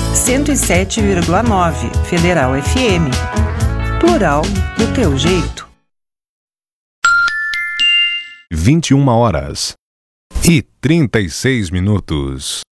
107,9 Federal FM. Plural do teu jeito. 21h36.